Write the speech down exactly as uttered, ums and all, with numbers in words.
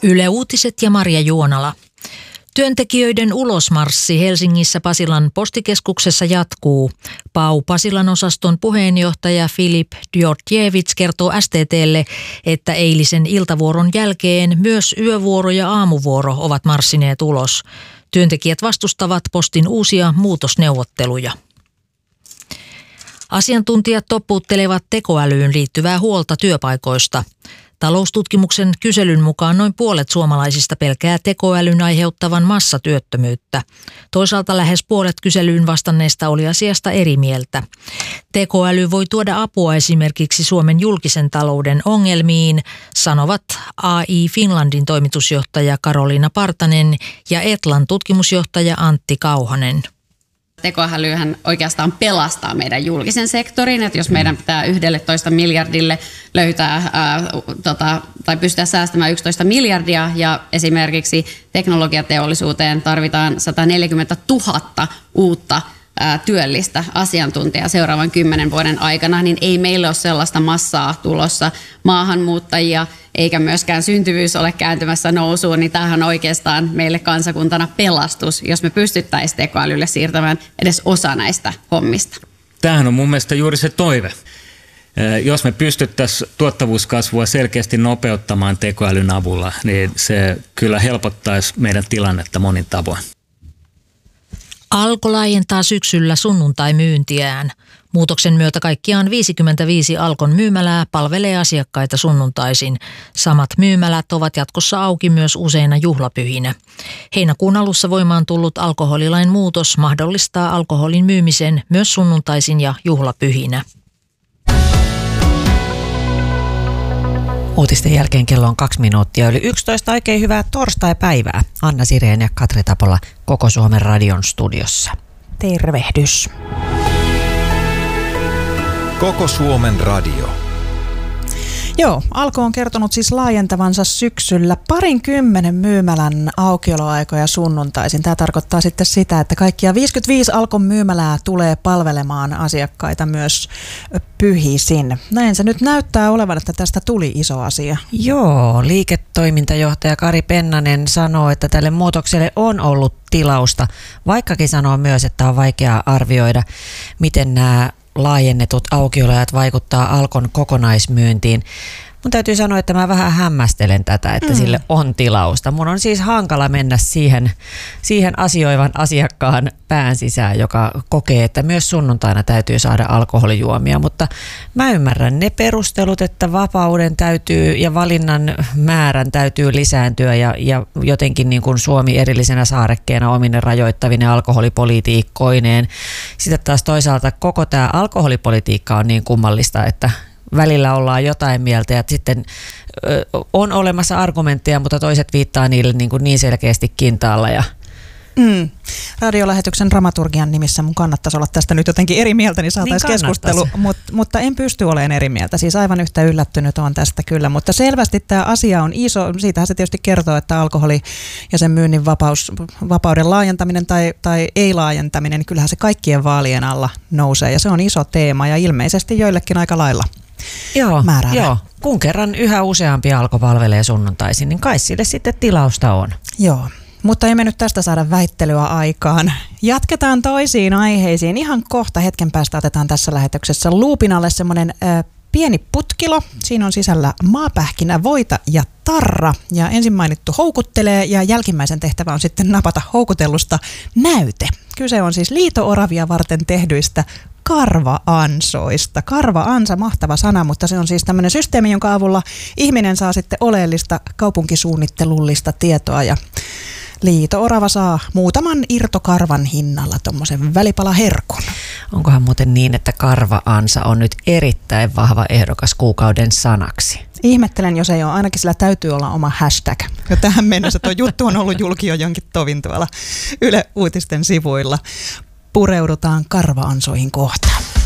Yle Uutiset ja Marja Juonala. Työntekijöiden ulosmarssi Helsingissä Pasilan postikeskuksessa jatkuu. Pau Pasilan osaston puheenjohtaja Filip Djordjevic kertoo S T T:lle, että eilisen iltavuoron jälkeen myös yövuoro ja aamuvuoro ovat marssineet ulos. Työntekijät vastustavat postin uusia muutosneuvotteluja. Asiantuntijat toppuuttelevat tekoälyyn liittyvää huolta työpaikoista. Taloustutkimuksen kyselyn mukaan noin puolet suomalaisista pelkää tekoälyn aiheuttavan massatyöttömyyttä. Toisaalta lähes puolet kyselyyn vastanneista oli asiasta eri mieltä. Tekoäly voi tuoda apua esimerkiksi Suomen julkisen talouden ongelmiin, sanovat A I Finlandin toimitusjohtaja Karoliina Partanen ja Etlan tutkimusjohtaja Antti Kauhanen. Tekoälyhän oikeastaan pelastaa meidän julkisen sektorin, että jos meidän pitää yksitoista miljardille löytää ää, tota, tai pystyä säästämään yksitoista miljardia ja esimerkiksi teknologiateollisuuteen tarvitaan sata neljäkymmentätuhatta uutta ää, työllistä asiantuntijaa seuraavan kymmenen vuoden aikana, niin ei meillä ole sellaista massaa tulossa maahanmuuttajia, eikä myöskään syntyvyys ole kääntymässä nousuun, niin tämähän on oikeastaan meille kansakuntana pelastus, jos me pystyttäisiin tekoälylle siirtämään edes osa näistä hommista. Tämähän on mun mielestä juuri se toive. Jos me pystyttäisiin tuottavuuskasvua selkeästi nopeuttamaan tekoälyn avulla, niin se kyllä helpottaisi meidän tilannetta monin tavoin. Alko laajentaa syksyllä sunnuntai-myyntiään. Muutoksen myötä kaikkiaan viisikymmentäviisi Alkon myymälää palvelee asiakkaita sunnuntaisin. Samat myymälät ovat jatkossa auki myös useina juhlapyhinä. Heinäkuun alussa voimaan tullut alkoholilain muutos mahdollistaa alkoholin myymisen myös sunnuntaisin ja juhlapyhinä. Uutisten jälkeen kello on kaksi minuuttia yli yksitoista. Oikein hyvää torstai-päivää. Anna Sireen ja Katri Tapola Koko Suomen radion studiossa. Tervehdys. Koko Suomen radio. Joo, Alko on kertonut siis laajentavansa syksyllä parin kymmenen myymälän aukioloaikoja sunnuntaisin. Tämä tarkoittaa sitten sitä, että kaikkia viisikymmentäviisi Alkon myymälää tulee palvelemaan asiakkaita myös pyhisin. Näin se nyt näyttää olevan, että tästä tuli iso asia. Joo, liiketoimintajohtaja Kari Pennanen sanoo, että tälle muutokselle on ollut tilausta, vaikkakin sanoo myös, että on vaikeaa arvioida, miten nämä laajennetut aukioloajat vaikuttaa Alkon kokonaismyyntiin. Mun täytyy sanoa, että mä vähän hämmästelen tätä, että mm. sille on tilausta. Mun on siis hankala mennä siihen, siihen asioivan asiakkaan pään sisään, joka kokee, että myös sunnuntaina täytyy saada alkoholijuomia. Mutta mä ymmärrän ne perustelut, että vapauden täytyy ja valinnan määrän täytyy lisääntyä ja, ja jotenkin niin kuin Suomi erillisenä saarekkeena omine rajoittavine alkoholipolitiikkoineen. Sitten taas toisaalta koko tämä alkoholipolitiikka on niin kummallista, että välillä ollaan jotain mieltä ja sitten ö, on olemassa argumentteja, mutta toiset viittaa niille niin, kuin niin selkeästi kintaalla. Ja Mm. Radiolähetyksen dramaturgian nimissä mun kannattaisi olla tästä nyt jotenkin eri mieltä, niin saataisiin niin keskustelu, Mut, mutta en pysty olemaan eri mieltä. Siis aivan yhtä yllättynyt on tästä kyllä, mutta selvästi tämä asia on iso. Siitähän se tietysti kertoo, että alkoholi ja sen myynnin vapaus, vapauden laajentaminen tai, tai ei laajentaminen, niin kyllähän se kaikkien vaalien alla nousee ja se on iso teema ja ilmeisesti joillekin aika lailla. Joo, joo. Kun kerran yhä useampi Alko palvelee sunnuntaisin, niin kai sille sitten tilausta on. Joo, mutta emme nyt tästä saada väittelyä aikaan. Jatketaan toisiin aiheisiin. Ihan kohta hetken päästä otetaan tässä lähetyksessä luupin alle semmoinen äh, pieni putkilo. Siinä on sisällä maapähkinä, voita ja tarra. Ja ensin mainittu houkuttelee ja jälkimmäisen tehtävä on sitten napata houkutellusta näyte. Kyse on siis liito-oravia varten tehdyistä karva-ansoista. Karva-ansa, mahtava sana, mutta se on siis tämmöinen systeemi, jonka avulla ihminen saa sitten oleellista kaupunkisuunnittelullista tietoa ja liito-orava saa muutaman irtokarvan hinnalla tommosen välipalaherkun. Onkohan muuten niin, että karva-ansa on nyt erittäin vahva ehdokas kuukauden sanaksi? Ihmettelen, jos ei ole. Ainakin sillä täytyy olla oma hashtag. Jo tähän mennessä tuo juttu on ollut julki jo jonkin tovin tuolla Yle Uutisten sivuilla. Pureudutaan karva-ansoihin kohtaan.